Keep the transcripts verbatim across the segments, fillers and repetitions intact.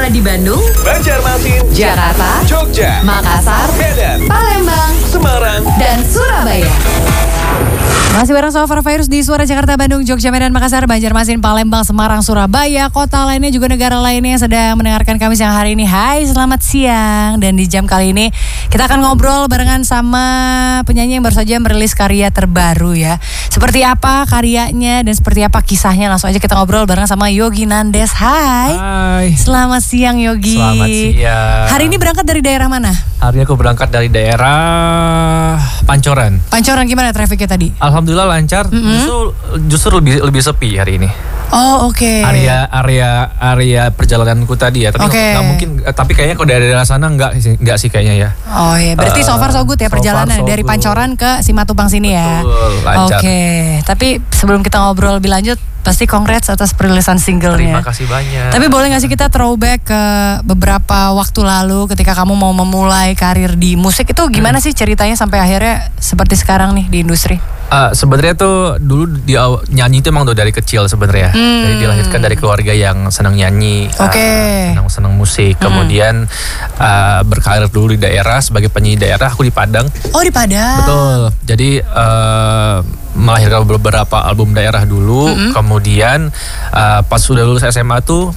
di Bandung, Banjarmasin, Jakarta, Jogja, Makassar, Medan, Palembang, Semarang, dan Surabaya. Masih bareng Sofa Virus di Suara Jakarta, Bandung, Jogja, Medan, Makassar, Banjarmasin, Palembang, Semarang, Surabaya, kota lainnya juga negara lainnya yang sedang mendengarkan kami siang hari ini. Hai, selamat siang. Dan di jam kali ini kita akan ngobrol barengan sama penyanyi yang baru saja merilis karya terbaru ya. Seperti apa karyanya dan seperti apa kisahnya, langsung aja kita ngobrol bareng sama Yogi Nandes. Hai. Hai. Selamat siang Yogi. Selamat siang. Hari ini berangkat dari daerah mana? Hari ini aku berangkat dari daerah Pancoran. Pancoran, gimana trafiknya tadi? Alhamdulillah lancar. Mm-hmm. Justru justru lebih lebih sepi hari ini. Oh oke. Okay. Area area area perjalananku tadi ya. Tapi okay. nggak mungkin. Tapi kayaknya kalau dari daerah sana nggak sih nggak sih kayaknya ya. Oh iya. Berarti uh, so far so good ya perjalanan so dari Pancoran ke Simatupang sini ya. Betul, lancar. Oke. Okay. Tapi sebelum kita ngobrol lebih lanjut, pasti congrats atas perilisan singlenya. Terima kasih banyak. Tapi boleh nggak sih kita throwback ke beberapa waktu lalu ketika kamu mau memulai karir di musik itu gimana hmm. sih ceritanya sampai akhirnya seperti sekarang nih di industri? Uh, sebenarnya tuh dulu di nyanyi itu emang tuh dari kecil sebenarnya. Hmm. Jadi dilahirkan dari keluarga yang senang nyanyi, okay. uh, senang senang musik. Hmm. Kemudian uh, berkarir dulu di daerah sebagai penyanyi daerah. Aku di Padang. Oh di Padang. Betul. Jadi uh, melahirkan beberapa album daerah dulu. Hmm. Kemudian uh, pas sudah lulus S M A tuh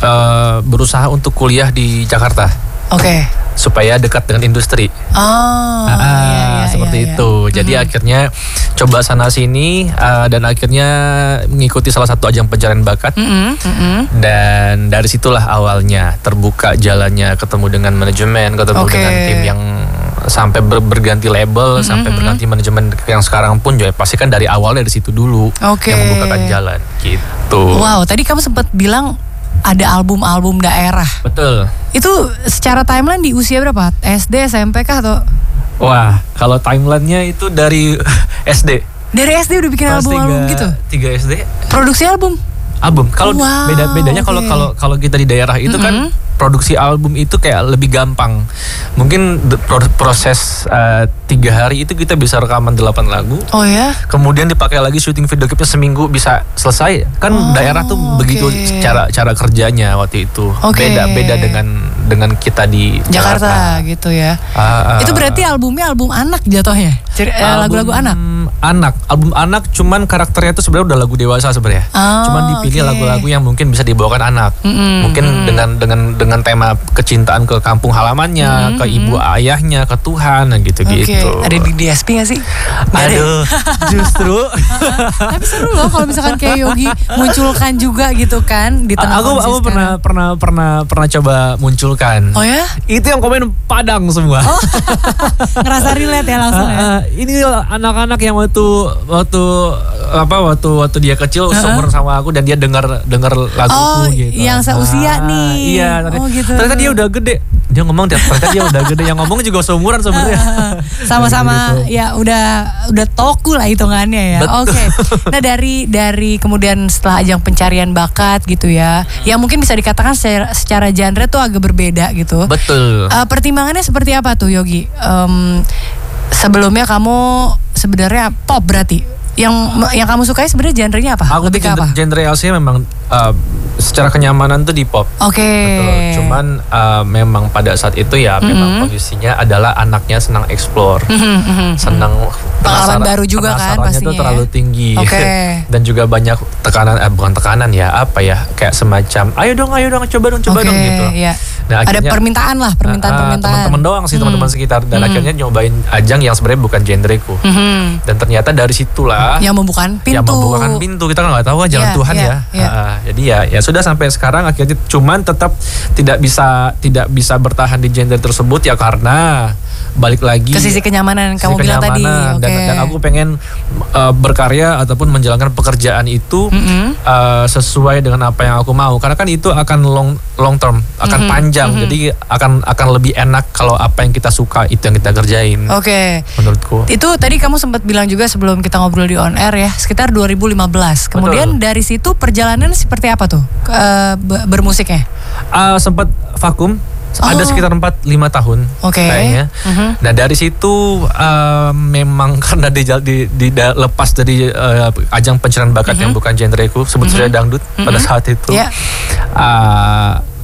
uh, berusaha untuk kuliah di Jakarta. Oke. Okay. Supaya dekat dengan industri. Oh, ah, iya, iya, seperti iya, itu. Iya. Jadi mm-hmm. akhirnya coba sana sini uh, dan akhirnya mengikuti salah satu ajang pencarian bakat. Mm-hmm. Mm-hmm. Dan dari situlah awalnya terbuka jalannya, ketemu dengan manajemen, ketemu okay. dengan tim yang sampai ber- berganti label, mm-hmm. sampai berganti manajemen yang sekarang pun juga pasti kan dari awal dari situ dulu okay. yang membukakan jalan gitu. Wow, tadi kamu sempat bilang ada album-album daerah. Betul. Itu secara timeline di usia berapa? S D, S M P kah atau? Wah, kalau timelinenya itu dari S D. Dari S D udah bikin Kelas album-album tiga, gitu? tiga S D. Produksi album? Album. Kalau wow, beda bedanya kalau okay. kalau kalau kita di daerah itu mm-hmm. kan produksi album itu kayak lebih gampang. Mungkin proses uh, tiga hari itu kita bisa rekaman delapan lagu. Oh ya? Kemudian dipakai lagi syuting video klipnya seminggu bisa selesai. Kan oh, daerah tuh begitu okay. cara cara kerjanya waktu itu. Okay. Beda beda dengan dengan kita di Jakarta, Jakarta gitu ya. Uh, uh, itu berarti albumnya album anak jatuhnya. Ciri, album lagu-lagu anak. Anak, album anak cuman karakternya itu sebenarnya udah lagu dewasa sebenarnya. Oh, cuman dipilih okay. lagu-lagu yang mungkin bisa dibawakan anak. Mm-hmm. Mungkin mm-hmm. dengan dengan dengan tema kecintaan ke kampung halamannya, mm-hmm. ke ibu ayahnya, ke Tuhan gitu-gitu. Okay. Ada di D S P gak sih? Aduh, justru. Tapi seru loh kalau misalkan kayak Yogi munculkan juga gitu kan di tengah aku aku pernah pernah pernah pernah coba munculkan. Oh ya? Itu yang komen Padang semua. Oh. Ngerasa relate ya langsung ya. Uh, uh, ini anak-anak yang waktu waktu apa waktu waktu dia kecil uh-huh. seumur sama aku dan dia dengar dengar laguku oh, gitu. Yang seusia ah, nih. Iya. Oh gitu. Ternyata dia udah gede. Dia ngomong ternyata dia udah gede. Yang ngomong juga seumuran sebenarnya. Sama-sama gitu. Ya udah udah toku lah hitungannya ya. Oke. Okay. Nah dari dari kemudian setelah ajang pencarian bakat gitu ya, yang mungkin bisa dikatakan secara, secara genre tuh agak berbeda gitu. Betul. Uh, pertimbangannya seperti apa tuh Yogi? Um, sebelumnya kamu sebenarnya pop berarti? Yang yang kamu sukai sebenarnya genrenya apa? Aku lebih ke apa? Genre Asia memang uh, secara kenyamanan tuh di pop. Oke. Okay. Cuman uh, memang pada saat itu ya mm-hmm. memang kondisinya adalah anaknya senang explore, mm-hmm. senang pengalaman baru juga kan pastinya. Tuh terlalu tinggi. Okay. Dan juga banyak tekanan, eh, bukan tekanan ya, apa ya, kayak semacam, ayo dong, ayo dong, coba dong, coba okay, dong gitu. Yeah. Nah, ada permintaan lah, permintaan-permintaan. Uh, teman-teman doang sih, hmm. teman-teman sekitar. Dan hmm. akhirnya nyobain ajang yang sebenarnya bukan genreku. Hmm. Dan ternyata dari situlah yang membukakan pintu. Yang membukakan pintu. Kita kan nggak tahu kan, jalan yeah, Tuhan yeah, ya. Yeah. Uh, jadi ya, ya sudah sampai sekarang akhirnya cuman tetap tidak bisa tidak bisa bertahan di genre tersebut ya karena balik lagi ke sisi kenyamanan sisi kamu bilang tadi. Dan, okay. dan aku pengen uh, berkarya ataupun menjalankan pekerjaan itu mm-hmm. uh, sesuai dengan apa yang aku mau. Karena kan itu akan long long term, akan mm-hmm. panjang. Mm-hmm. Jadi akan akan lebih enak kalau apa yang kita suka itu yang kita kerjain. Oke. Okay. Menurutku. Itu tadi kamu sempat bilang juga sebelum kita ngobrol di on air ya, sekitar dua ribu lima belas. Kemudian betul. Dari situ perjalanan seperti apa tuh uh, bermusiknya? Uh, sempat vakum. Oh. Ada sekitar empat lima tahun okay. kayaknya. Uh-huh. Nah dari situ uh, memang karena di, di, di, di lepas dari uh, ajang pencarian bakat uh-huh. yang bukan genreku, sebut saja uh-huh. dangdut uh-huh. pada saat itu. Yeah. Uh,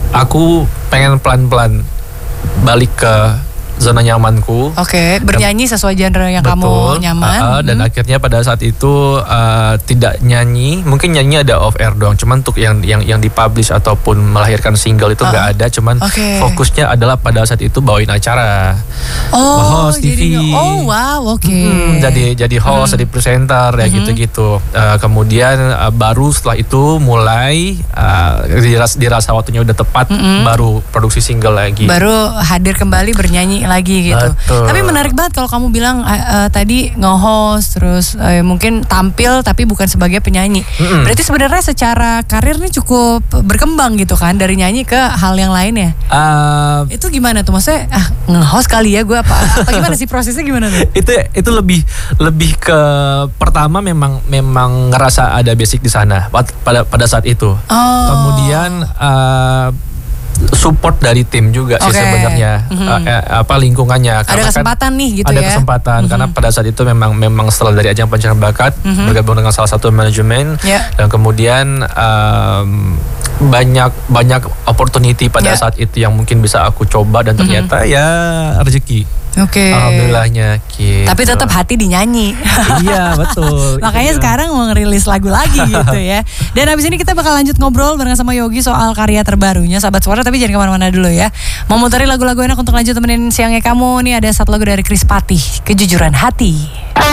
aku pengen pelan-pelan balik ke zona nyamanku. Oke, okay, bernyanyi sesuai genre yang betul, kamu nyaman. Uh, dan hmm. akhirnya pada saat itu uh, tidak nyanyi, mungkin nyanyi ada off air doang. Cuman untuk yang yang yang dipublish ataupun melahirkan single itu nggak uh, ada. Cuman okay. fokusnya adalah pada saat itu bawain acara. Oh, host T V. Jadi, oh wow, oke. Okay. Hmm, jadi jadi host, hmm. jadi presenter, ya hmm. gitu-gitu. Uh, kemudian uh, baru setelah itu mulai uh, dirasa, dirasa waktunya udah tepat, hmm. baru produksi single lagi. Baru hadir kembali bernyanyi lagi gitu. Betul. Tapi menarik banget kalau kamu bilang uh, uh, tadi nge-host terus uh, mungkin tampil tapi bukan sebagai penyanyi. Mm-hmm. Berarti sebenarnya secara karir nih cukup berkembang gitu kan dari nyanyi ke hal yang lain ya. Uh, itu gimana tuh maksudnya ah, nge-host kali ya gue apa, apa gimana sih prosesnya gimana tuh? itu itu lebih lebih ke pertama memang memang ngerasa ada basic di sana pada pada saat itu. Oh. Kemudian uh, support dari tim juga okay. sih sebenarnya mm-hmm. uh, eh, apa lingkungannya ada kesempatan kan, nih gitu ada ya ada kesempatan mm-hmm. karena pada saat itu memang memang setelah dari ajang pencarian bakat mm-hmm. bergabung dengan salah satu manajemen yeah. dan kemudian um, banyak banyak opportunity pada yeah. saat itu yang mungkin bisa aku coba dan ternyata mm-hmm. ya rezeki. Oke. Okay. Alhamdulillahnya gitu. Tapi tetap hati dinyanyi. Iya betul. Makanya iya. sekarang mau ngerilis lagu lagi gitu ya. Dan abis ini kita bakal lanjut ngobrol bareng sama Yogi soal karya terbarunya Sahabat Suara. Tapi jangan kemana-mana dulu ya. Mau muterin lagu-lagu enak untuk lanjut temenin siangnya kamu. Nih ada satu lagu dari Chris Patih, Kejujuran Hati.